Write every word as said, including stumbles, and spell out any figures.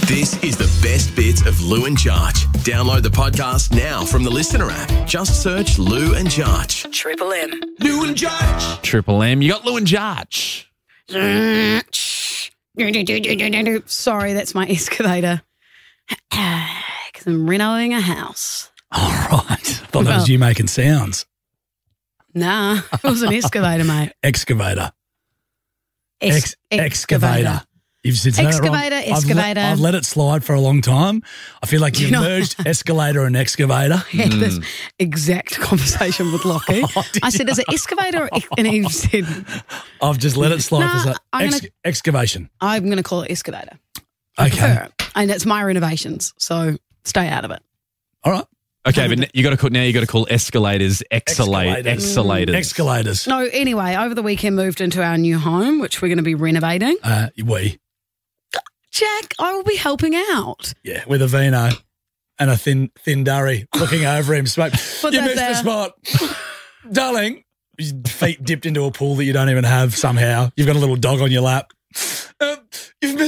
This is the best bits of Lou and Jarch. Download the podcast now from the Listener app. Just search Lou and Jarch. Triple M. Lou and Jarch. Triple M. You got Lou and Jarch. Sorry, that's my excavator. Because I'm renovating a house. All right. I thought that Well- was you making sounds. Nah, it was an excavator, mate. Excavator. Ex- Ex- excavator. You've said that wrong. Excavator, I've excavator. let, I've let it slide for a long time. I feel like Do you you know- merged escalator and excavator. Had this exact conversation with Lockie. Oh, did I said, is it excavator? Or ex-? And he said, I've just let it slide Nah, for so- I'm ex- gonna- excavation. I'm going to call it excavator. I Okay. prefer it. And it's my renovations, so stay out of it. All right. Okay, but n- you got to call now. You got to call escalators excalators. Escalators. Escalators. Escalators. No, anyway, over the weekend moved into our new home, which we're going to be renovating. Uh, we. Jack, I will be helping out. Yeah, with a vino and a thin thin durry looking over him. Smoke. Put You that missed the there. spot. Darling, your feet dipped into a pool that you don't even have somehow. You've got a little dog on your lap. Uh, you've missed